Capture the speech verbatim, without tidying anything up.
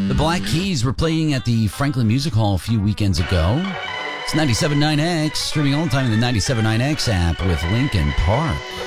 The Black Keys were playing at the Franklin Music Hall a few weekends ago. It's ninety-seven point nine X, streaming all the time in the ninety-seven point nine X app with Linkin Park.